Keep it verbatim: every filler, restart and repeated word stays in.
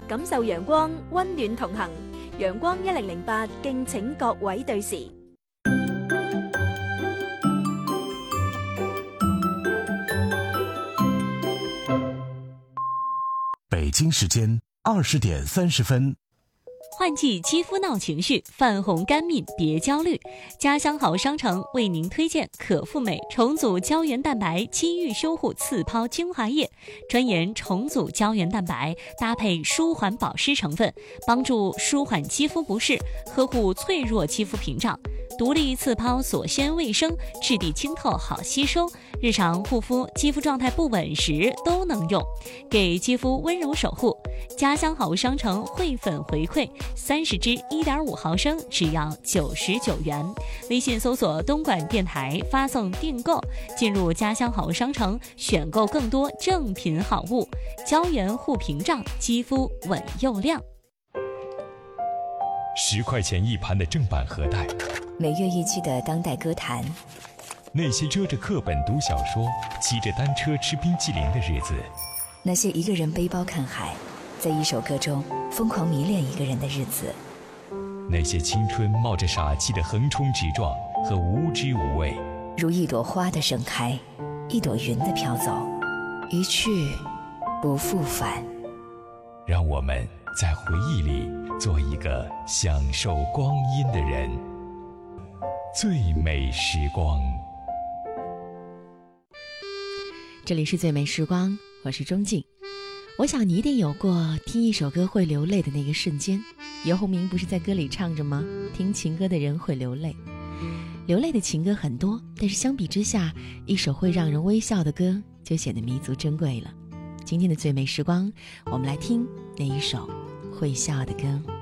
感受陽光，溫暖同行。陽光一零零八，敬請各位對時。 北京时间二十点三十分。 换季肌肤闹情绪，泛红干敏别焦虑。家乡好商城为您推荐可复美重组胶原蛋白肌愈修护次抛精华液，专研重组胶原蛋白，搭配舒缓保湿成分，帮助舒缓肌肤不适，呵护脆弱肌肤屏障。独立次抛锁鲜卫生，质地清透好吸收，日常护肤肌肤状态不稳时都能用，给肌肤温柔守护。家乡好商城汇粉回馈三十支一点五毫升只要九十九元，微信搜索东莞电台发送订购，进入家乡好商城选购更多正品好物，胶原护屏障，肌肤稳又亮。 十块钱一盘的正版盒带， 每月一期的当代歌坛， 那些遮着课本读小说，骑着单车吃冰淇淋的日子， 那些一个人背包看海，在一首歌中疯狂迷恋一个人的日子， 那些青春冒着傻气的横冲直撞和无知无畏， 如一朵花的盛开，一朵云的飘走，一去不复返。 让我们在回忆里做一个享受光阴的人。最美时光， 这里是最美时光，我是钟静。我想你一定有过听一首歌会流泪的那个瞬间。游鸿明不是在歌里唱着吗？听情歌的人会流泪。流泪的情歌很多，但是相比之下，一首会让人微笑的歌就显得弥足珍贵了。今天的最美时光，我们来听那一首会笑的歌。